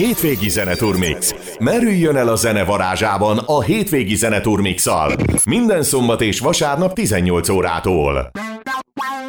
hétvégi Zeneturmix. Merüljön el a zene varázsában a hétvégi Zeneturmix-szal. Minden szombat és vasárnap 18 órától.